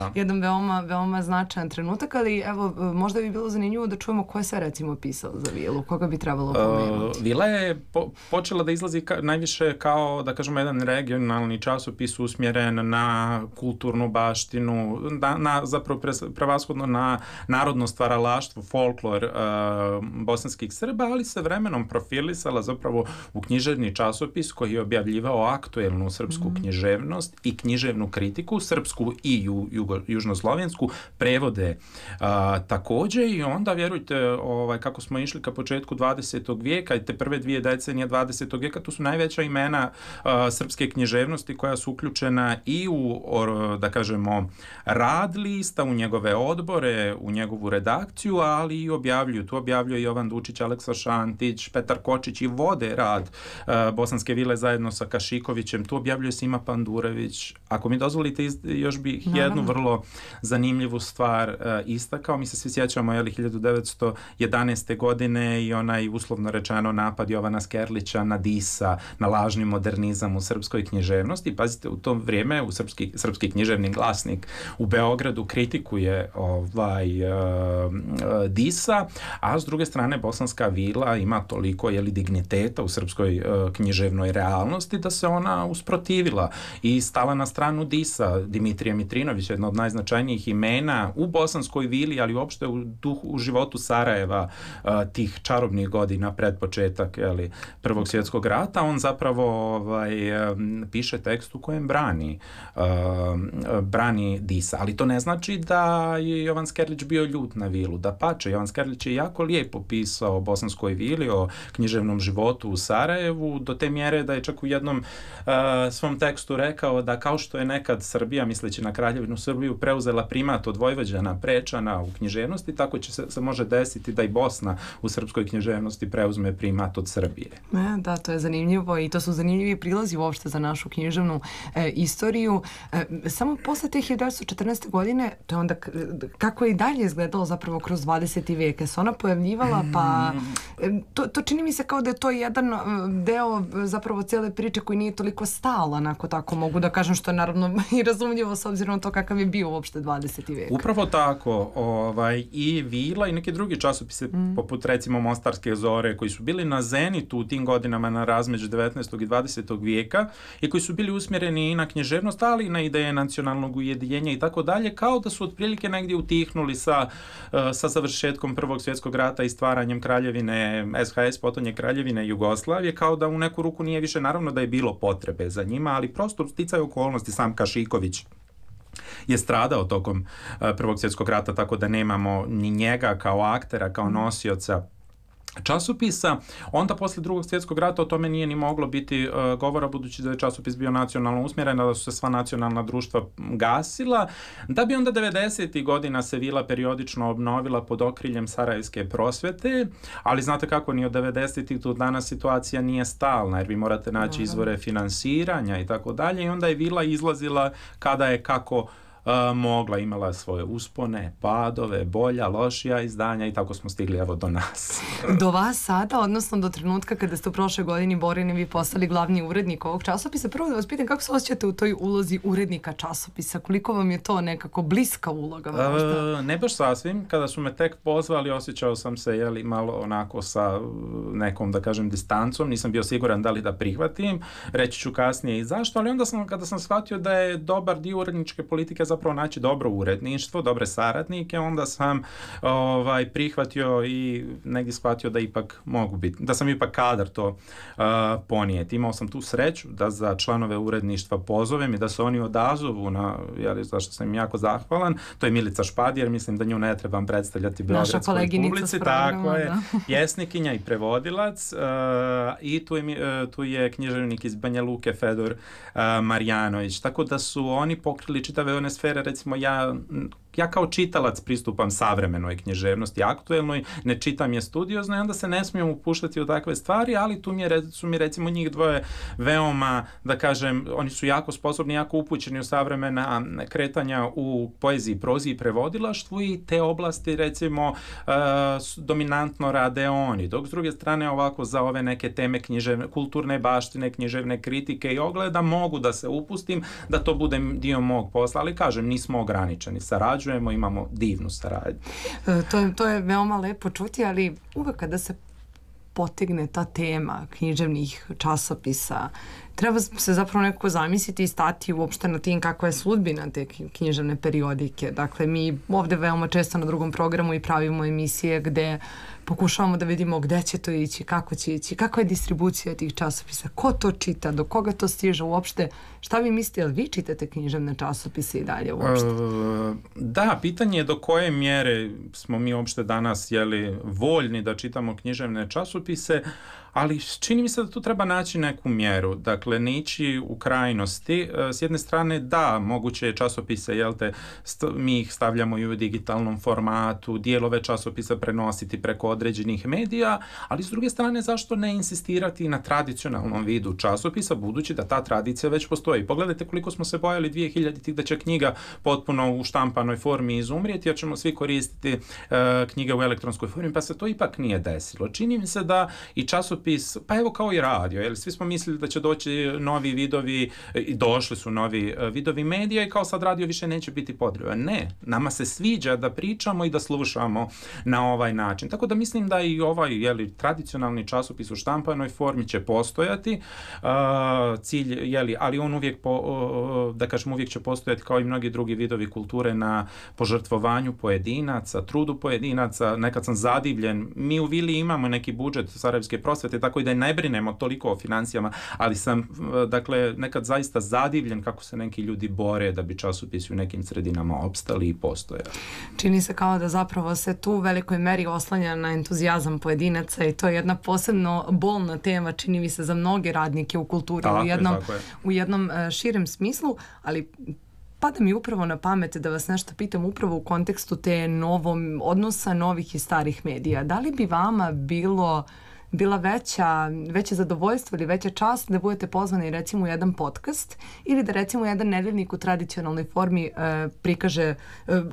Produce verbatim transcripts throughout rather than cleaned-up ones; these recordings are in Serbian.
jedan veoma, veoma značajan trenutak, ali evo, možda bi bilo zanimljivo da čujemo ko je sve recimo pisao za Vilu, koga bi trebalo pomenuti. Uh, Vila je po, počela da izlazi ka, najviše kao, da kažemo, jedan regionalni časopis usmjeren na kulturnu baštinu, na, na, zapravo pre, prevashodno na narodno stvaralaštvo, folklor uh, bosanskih Srba, ali se vremenom profilisala zapravo u književni časopis koji je objavljivao aktuelnu srpsku mm. književnost i književnu kritiku, srpsku i ju, jugo, južnoslovensku, prevode a, takođe, i onda vjerujte ovaj, kako smo išli ka početku dvadesetog vijeka i te prve dvije decenije dvadesetog vijeka, to su najveća imena a, srpske književnosti koja su uključena i u, or, da kažemo, rad lista, u njegove odbore, u njegovu redakciju, ali i objavljuju. Tu objavljuje Jovan Dučić, Aleksa Šantić, Petar Kočić i vode rad a, Bosanske Vile zajedno sa Kašikovićem. Tu objavljuje Sima Pandurević. Ako mi dozvolite, još bih jednu vrlo zanimljivu stvar uh, istakao. Mi se svi sjećamo, jeli, hiljadu devetsto jedanaeste. godine i onaj, uslovno rečeno, napad Jovana Skerlića na Disa, na lažni modernizam u srpskoj književnosti. Pazite, u to vrijeme u srpski, srpski književni glasnik u Beogradu kritikuje ovaj, uh, uh, Disa, a s druge strane Bosanska Vila ima toliko, jeli, digniteta u srpskoj uh, književnoj realnosti da se ona usprotivila i stala na stranu Disa. Dimitrije Mitrinović, jedno od najznačajnijih imena u Bosanskoj Vili, ali uopšte u duhu, u životu Sarajeva uh, tih čarobnih godina pred početak, jeli, Prvog svjetskog rata. On zapravo ovaj, um, piše tekst u kojem brani uh, brani Disa, ali to ne znači da je Jovan Skerlić bio ljut na Vilu. Da pače, Jovan Skerlić je jako lijepo pisao o Bosanskoj Vili, o književnom životu u Sarajevu, do te mjere da je čak u jednom uh, svom tekstu rekao da kao što je nekad Srbija, misleći na Kraljevinu Srbiju, preuzela primat od Vojvođana, Prečana u književnosti, tako će se, se može desiti da i Bosna u srpskoj književnosti preuzme primat od Srbije. E, da, to je zanimljivo i to su zanimljivi prilazi uopšte za našu književnu e, istoriju. E, samo posle te hiljadu devetsto četrnaeste. godine, to je onda k- kako je i dalje izgledalo zapravo kroz dvadeseti vijek, se ona pojavljivala, pa e, to, to čini mi se kao da je to jedan deo zapravo cijele priče koji nije toliko stalan, ako tako mogu da kažem, što je naravno i razumljivo s obzirom na to kakav je bio uopšte dvadeseti vijek. Upravo tako, ovaj, i Vila i neki drugi časopise, mm. poput recimo Mostarske zore, koji su bili na zenitu u tim godinama na razmeđu devetnaestog i dvadesetog vijeka i koji su bili usmjereni i na književnost, ali i na ideje nacionalnog ujedinjenja i tako dalje, kao da su otprilike negdje utihnuli sa, sa završetkom Prvog svjetskog rata i stvaranjem Kraljevine S H S, potonje Kraljevine Jugoslavije, kao da u neku ruku nije više, naravno da je bilo potrebe za njima, ali prosto sticaju okolnosti. Sam Kašiković je stradao tokom uh, Prvog svjetskog rata, tako da nemamo ni njega kao aktera, kao nosioca časopisa. Onda posle Drugog svjetskog rata o tome nije ni moglo biti uh, govora, budući da je časopis bio nacionalno usmjeren, da su se sva nacionalna društva gasila, da bi onda devedesetih godina se Vila periodično obnovila pod okriljem Sarajevske prosvete, ali znate kako, ni od devedesetih do danas situacija nije stalna, jer vi morate naći izvore finansiranja i tako dalje, i onda je Vila izlazila kada je kako Uh, mogla, imala svoje uspone, padove, bolja, lošija izdanja, i tako smo stigli evo do nas. Do vas sada, odnosno do trenutka kada ste u prošle godini Borine vi postali glavni urednik ovog časopisa, prvo da vas pitam kako se osjećate u toj ulozi urednika časopisa, koliko vam je to nekako bliska uloga možda? Uh, ne baš sasvim, kada su me tek pozvali osjećao sam se, jeli, malo onako sa nekom, da kažem, distancom, nisam bio siguran da li da prihvatim, reći ću kasnije i zašto, ali onda sam, kada sam shvatio da je dobar dio uredničke politike zapravo naći dobro uredništvo, dobre saradnike, onda sam ovaj, prihvatio i negdje shvatio da ipak mogu biti, da sam ipak kadar to uh, ponijeti. Imao sam tu sreću da za članove uredništva pozovem i da se oni odazovu, na, jeli, zašto sam im jako zahvalan. To je Milica Špadjer, mislim da nju ne trebam predstavljati beogradskoj publici, tako je, pjesnikinja i prevodilac, uh, i tu je, uh, tu je književnik iz Banja Luke, Fedor uh, Marjanović, tako da su oni pokrili čitave one sfere. Recimo ja, ja kao čitalac pristupam savremenoj književnosti, aktuelnoj, ne čitam je studiozno i onda se ne smijem upuštati u takve stvari, ali tu mi je, su mi recimo njih dvoje veoma, da kažem, oni su jako sposobni, jako upućeni u savremena kretanja u poeziji, prozi i prevodilaštvu, i te oblasti recimo uh, dominantno rade oni, dok s druge strane ovako za ove neke teme književne, kulturne baštine, književne kritike i ogleda mogu da se upustim, da to bude dio mog posla, ali kažem, kažem, nismo ograničeni. Sarađujemo, imamo divnu saradnju. E, to, je, to je veoma lepo čuti, ali uvek kada se potegne ta tema književnih časopisa, treba se zapravo nekako zamisliti i stati uopšte na tim kakva je sudbina te književne periodike. Dakle, mi ovde veoma često na drugom programu i pravimo emisije gde pokušavamo da vidimo gde će to ići, kako će ići, kakva je distribucija tih časopisa, ko to čita, do koga to stiže uopšte. Šta vi mislite, jel vi čitate književne časopise i dalje uopšte? E, da, pitanje je do koje mjere smo mi uopšte danas jeli, voljni da čitamo književne časopise, ali čini mi se da tu treba naći neku mjeru. Dakle, ne ići u krajnosti. S jedne strane, da, moguće je časopise, jel te, st- mi ih stavljamo i u digitalnom formatu, dijelove časopisa prenositi preko određenih medija, ali s druge strane, zašto ne insistirati na tradicionalnom vidu časopisa, budući da ta tradicija već postoji. Pogledajte koliko smo se bojali dvije hiljaditih da će knjiga potpuno u štampanoj formi izumrijeti, jer ćemo svi koristiti uh, knjige u elektronskoj formi, pa se to ipak nije desilo. Čini mi se da i časopis, pa evo kao i radio, jer svi smo mislili da će doći novi vidovi, i došli su novi vidovi medija i kao sad radio više neće biti potreban. Ne, nama se sviđa da pričamo i da slušamo na ovaj način. Tako da mislim da i ovaj jeli, tradicionalni časopis u štampanoj formi će postojati, uh, cilj, jeli, ali on uvijek, po, uh, da kažem, uvijek će postojati kao i mnogi drugi vidovi kulture na požrtvovanju pojedinaca, trudu pojedinaca. Nekad sam zadivljen. Mi u Vili imamo neki budžet sarajevske prosvete, tako i da ne brinemo toliko o financijama, ali sam, dakle, nekad zaista zadivljen kako se neki ljudi bore da bi časopisi u nekim sredinama opstali i postojali. Čini se kao da zapravo se tu u velikoj meri oslanja na entuzijazam pojedinaca i to je jedna posebno bolna tema, čini mi se, za mnoge radnike u kulturi tako u jednom, je, je. u jednom uh, širem smislu, ali pada mi upravo na pamet da vas nešto pitam upravo u kontekstu te novom odnosa novih i starih medija. Da li bi vama bilo bila veća, veće zadovoljstvo ili veća čast da budete pozvani recimo u jedan podcast ili da recimo jedan nedeljnik u tradicionalnoj formi e, prikaže, e,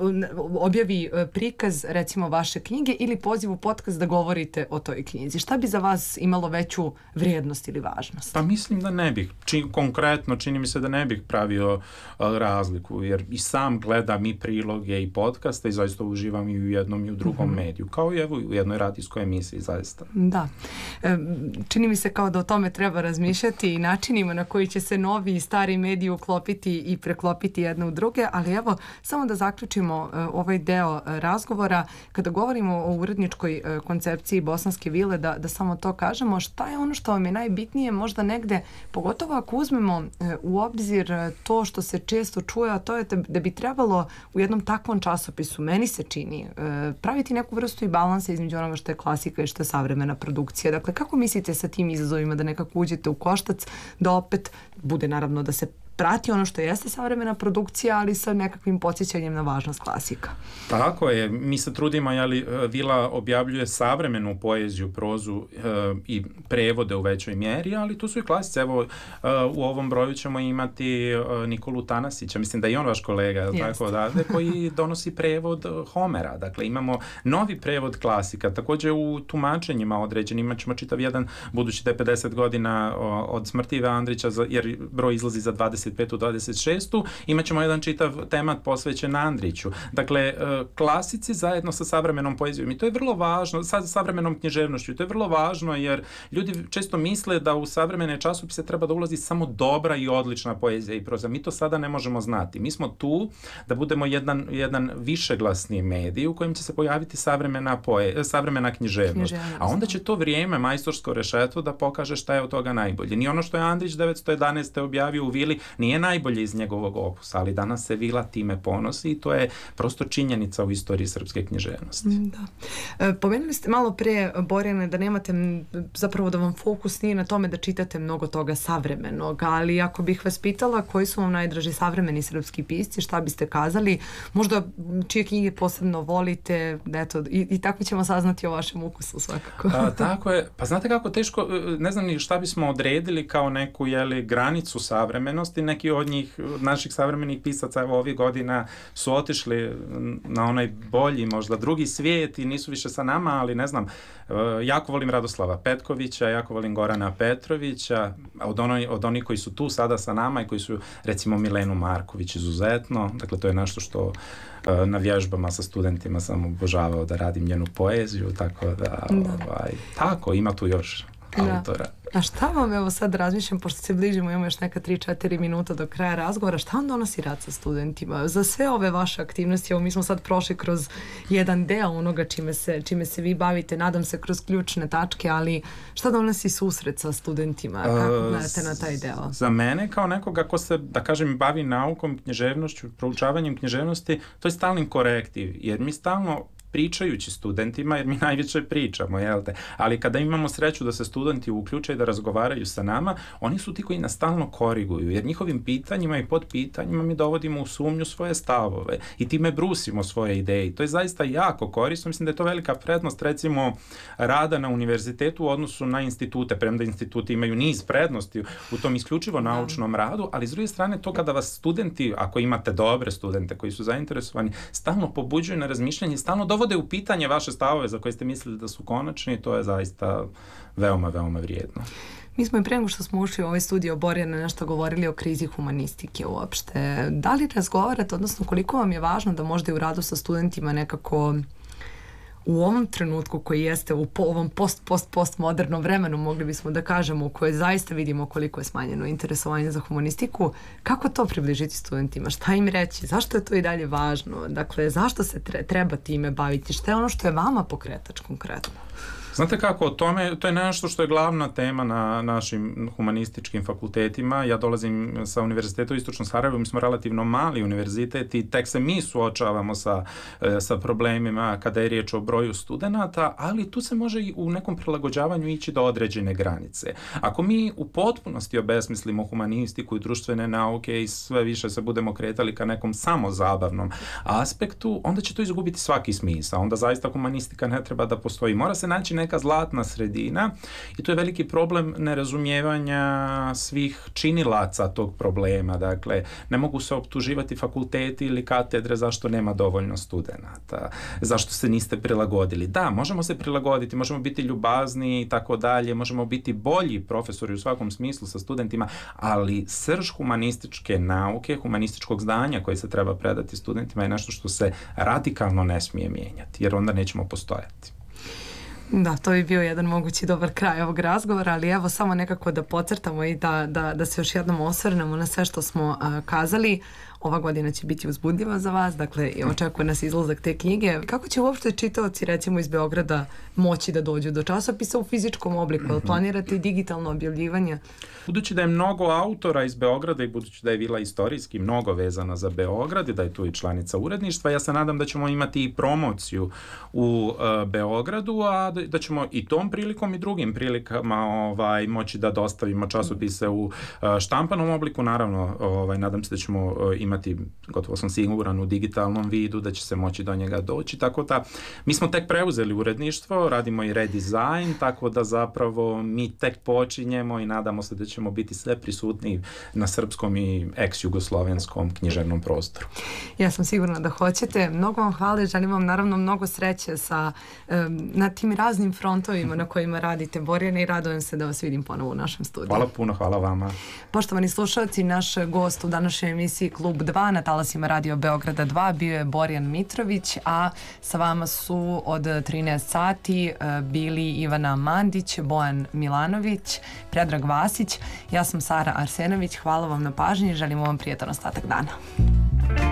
objavi e, prikaz recimo vaše knjige ili poziv u podcast da govorite o toj knjizi. Šta bi za vas imalo veću vrijednost ili važnost? Pa mislim da ne bih. Čin, konkretno čini mi se da ne bih pravio uh, razliku, jer i sam gledam i priloge i podcaste i zaista uživam i u jednom i u drugom mm-hmm. mediju, kao i evo u jednoj radijskoj emisiji zaista. Da. Čini mi se kao da o tome treba razmišljati i načinima na koji će se novi i stari mediji uklopiti i preklopiti jedne u druge, ali evo, samo da zaključimo ovaj deo razgovora, kada govorimo o uredničkoj koncepciji Bosanske vile, da, da samo to kažemo, šta je ono što vam je najbitnije možda negde, pogotovo ako uzmemo u obzir to što se često čuje, a to je da bi trebalo u jednom takvom časopisu, meni se čini, praviti neku vrstu i balansa između onoga što je klasika i što je savremena produkcija. Dakle, kako mislite sa tim izazovima da nekako uđete u koštac, da opet bude naravno da se prati ono što jeste savremena produkcija, ali sa nekakvim podsjećanjem na važnost klasika? Tako je. Mi se trudimo, jeli, Vila objavljuje savremenu poeziju, prozu e, i prevode u većoj mjeri, ali tu su i klasice. Evo, e, u ovom broju ćemo imati e, Nikolu Tanasića, mislim da je on vaš kolega, tako odavde, koji donosi prevod Homera. Dakle, imamo novi prevod klasika. Također u tumačenjima određenim imat ćemo čitav jedan, budući da je pedeset godina o, od smrti Ive Andrića, za, jer broj izlazi za dvadeset petu dvadeset šestu imat ćemo jedan čitav temat posvećen Andriću. Dakle, klasici zajedno sa savremenom poezijom. I to je vrlo važno, sa savremenom književnošću. To je vrlo važno jer ljudi često misle da u savremene časopise treba da ulazi samo dobra i odlična poezija i proza. Mi to sada ne možemo znati. Mi smo tu da budemo jedan, jedan višeglasni medij u kojem će se pojaviti savremena, poe, savremena književnost. književnost. A onda će to vrijeme, majstorsko rešeto, da pokaže šta je od toga najbolje. Ni ono što je Andrić devetsto jedanaeste objavio u Vili nije najbolje iz njegovog opusa, ali danas se Vila time ponosi i to je prosto činjenica u istoriji srpske književnosti. Da. E, pomenuli ste malo pre, Borjane, da nemate, zapravo da vam fokus nije na tome da čitate mnogo toga savremenog, ali ako bih vas pitala koji su vam najdraži savremeni srpski pisci, šta biste kazali, možda čije knjige posebno volite, eto, i, i tako ćemo saznati o vašem ukusu svakako. A, tako je. Pa znate kako teško, ne znam ni šta bismo odredili kao neku, jeli, granicu savremenosti, neki od njih, naših savremenih pisaca, evo ovih godina su otišli na onaj bolji, možda drugi svijet i nisu više sa nama, ali ne znam, jako volim Radoslava Petkovića, jako volim Gorana Petrovića, od, onoj, od onih koji su tu sada sa nama i koji su, recimo, Milenu Marković izuzetno, dakle to je nešto što na vježbama sa studentima sam obožavao da radim njenu poeziju, tako da, da. Ovaj, tako, ima tu još autora. A šta vam, evo sad razmišljam, pošto se bližimo, imamo još neka tri četiri minuta do kraja razgovora, šta vam donosi rad sa studentima? Za sve ove vaše aktivnosti, evo mi smo sad prošli kroz jedan deo onoga čime se, čime se vi bavite, nadam se kroz ključne tačke, ali šta donosi susret sa studentima? Kako gledate na taj deo? Za mene, kao nekoga ko se, da kažem, bavi naukom, književnošću, proučavanjem književnosti, to je stalni korektiv, jer mi stalno pričajući studentima, jer mi najviše pričamo, jel te? Ali kada imamo sreću da se studenti uključe i da razgovaraju sa nama, oni su ti koji nas stalno koriguju, jer njihovim pitanjima i podpitanjima mi dovodimo u sumnju svoje stavove i time brusimo svoje ideje. I to je zaista jako korisno. Mislim da je to velika prednost, recimo, rada na univerzitetu u odnosu na institute, premda instituti imaju niz prednosti u tom isključivo naučnom radu, ali s druge strane to kada vas studenti, ako imate dobre studente koji su zainteresovani, stalno pobuđuju na razmišljanje, stalno dovode u pitanje vaše stavove za koje ste mislili da su konačni, to je zaista veoma, veoma vrijedno. Mi smo i pre nego što smo ušli u ovaj studio Borjana nešto govorili o krizi humanistike uopšte. Da li razgovarate, odnosno koliko vam je važno da možda i u radu sa studentima nekako u ovom trenutku koji jeste u po, ovom post, post, post modernom vremenu, mogli bismo da kažemo, u kojoj zaista vidimo koliko je smanjeno interesovanje za humanistiku, kako to približiti studentima? Šta im reći? Zašto je to i dalje važno? Dakle, zašto se tre, treba time baviti? Šta je ono što je vama pokretač konkretno? Znate kako, o tome, to je nešto što je glavna tema na našim humanističkim fakultetima. Ja dolazim sa Univerziteta u Istočnom Sarajevu, mi smo relativno mali univerzitet i tek se mi suočavamo sa, sa problemima kada je riječ o broju studenata, ali tu se može i u nekom prilagođavanju ići do određene granice. Ako mi u potpunosti obesmislimo humanistiku i društvene nauke i sve više se budemo kretali ka nekom samozabavnom aspektu, onda će to izgubiti svaki smisao. Onda zaista humanistika ne treba da postoji. Mora se naći neka zlatna sredina i to je veliki problem nerazumijevanja svih činilaca tog problema. Dakle, ne mogu se optuživati fakulteti ili katedre zašto nema dovoljno studenata, zašto se niste prilagodili. Da, možemo se prilagoditi, možemo biti ljubazni i tako dalje, možemo biti bolji profesori u svakom smislu sa studentima, ali srž humanističke nauke, humanističkog znanja koje se treba predati studentima je nešto što se radikalno ne smije mijenjati, jer onda nećemo postojati. Da, to je bio jedan mogući dobar kraj ovog razgovora, ali evo samo nekako da podcrtamo i da, da, da se još jednom osvrnemo na sve što smo a, kazali. Ova godina će biti uzbudljiva za vas, dakle očekuje nas izlazak te knjige. Kako će uopšte čitaoci recimo iz Beograda moći da dođu do časopisa u fizičkom obliku? Mm-hmm. Planirate i digitalno objavljivanje? Budući da je mnogo autora iz Beograda i budući da je Vila istorijski mnogo vezana za Beograd i da je tu i članica uredništva, ja se nadam da ćemo imati i promociju u uh, Beogradu, a da, da ćemo i tom prilikom i drugim prilikama ovaj, moći da dostavimo časopise u uh, štampanom obliku. Naravno, ovaj, nadam se da ćemo uh, imati, gotovo sam siguran, u digitalnom vidu, da će se moći do njega doći, tako da mi smo tek preuzeli uredništvo, radimo i redizajn, tako da zapravo mi tek počinjemo i nadamo se da ćemo biti sve prisutni na srpskom i ex-jugoslovenskom književnom prostoru. Ja sam sigurna da hoćete. Mnogo vam hvala i želim vam naravno mnogo sreće sa, um, na tim raznim frontovima na kojima radite, Borjane, i radujem se da vas vidim ponovo u našem studiju. Hvala puno, hvala vama. Poštovani slušalci, naš gost u današnjoj emisiji Klub dva na talasima Radio Beograda dva bio je Borjan Mitrović, a sa vama su od trinaest sati bili Ivana Mandić, Bojan Milanović, Predrag Vasić, ja sam Sara Arsenović. Hvala vam na pažnji i želimo vam prijetan ostatak dana.